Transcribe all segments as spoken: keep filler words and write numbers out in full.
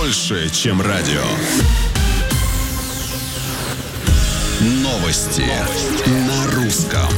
больше, чем радио. Новости, Новости. На русском.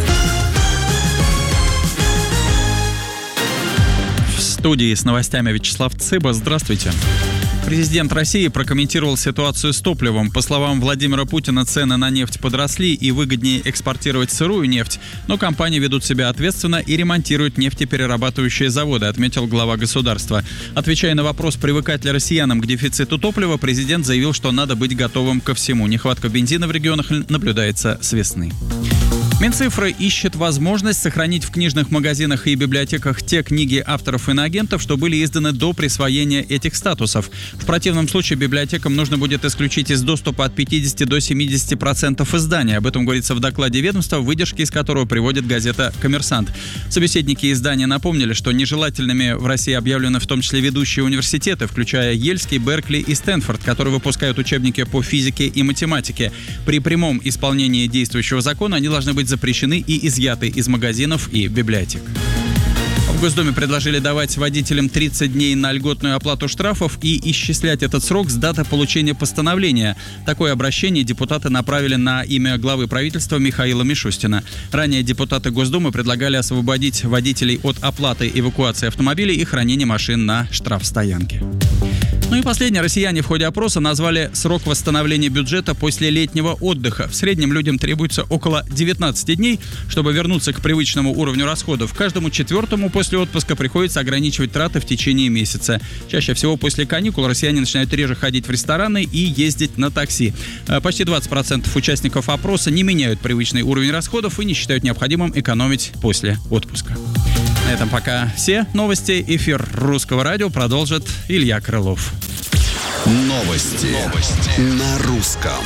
В студии с новостями Вячеслав Цыба. Здравствуйте. Президент России прокомментировал ситуацию с топливом. По словам Владимира Путина, цены на нефть подросли и выгоднее экспортировать сырую нефть, но компании ведут себя ответственно и ремонтируют нефтеперерабатывающие заводы, отметил глава государства. Отвечая на вопрос, привыкать ли россиянам к дефициту топлива, президент заявил, что надо быть готовым ко всему. Нехватка бензина в регионах наблюдается с весны. Минцифры ищет возможность сохранить в книжных магазинах и библиотеках те книги авторов иноагентов, что были изданы до присвоения этих статусов. В противном случае библиотекам нужно будет исключить из доступа от пятидесяти до семидесяти процентов издания. Об этом говорится в докладе ведомства, выдержки из которого приводит газета «Коммерсант». Собеседники издания напомнили, что нежелательными в России объявлены в том числе ведущие университеты, включая Ельский, Беркли и Стэнфорд, которые выпускают учебники по физике и математике. При прямом исполнении действующего закона они должны быть запрещены и изъяты из магазинов и библиотек. В Госдуме предложили давать водителям тридцать дней на льготную оплату штрафов и исчислять этот срок с даты получения постановления. Такое обращение депутаты направили на имя главы правительства Михаила Мишустина. Ранее депутаты Госдумы предлагали освободить водителей от оплаты эвакуации автомобилей и хранения машин на штрафстоянке. Ну и последнее. Россияне в ходе опроса назвали срок восстановления бюджета после летнего отдыха. В среднем людям требуется около девятнадцати дней, чтобы вернуться к привычному уровню расходов. Каждому четвертому после отпуска приходится ограничивать траты в течение месяца. Чаще всего после каникул россияне начинают реже ходить в рестораны и ездить на такси. Почти двадцать процентов участников опроса не меняют привычный уровень расходов и не считают необходимым экономить после отпуска. На этом пока все новости. Эфир Русского радио продолжит Илья Крылов. Новости, Новости. На русском.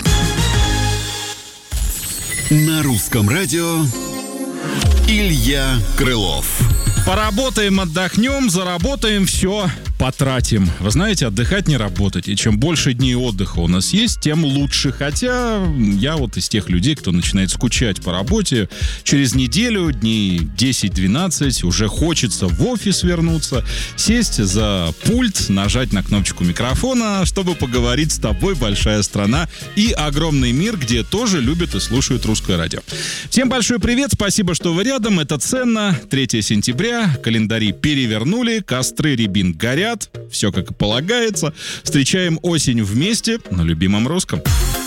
На русском радио Илья Крылов. Поработаем, отдохнем, заработаем, все потратим. Вы знаете, отдыхать не работать. И чем больше дней отдыха у нас есть, тем лучше. Хотя я вот из тех людей, кто начинает скучать по работе. Через неделю, дней десять-двенадцать, уже хочется в офис вернуться, сесть за пульт, нажать на кнопочку микрофона, чтобы поговорить с тобой, большая страна и огромный мир, где тоже любят и слушают русское радио. Всем большой привет, спасибо, что вы рядом. Это ценно. третьего сентября, календари перевернули, костры рябин горят. Все как и полагается. Встречаем осень вместе на любимом русском.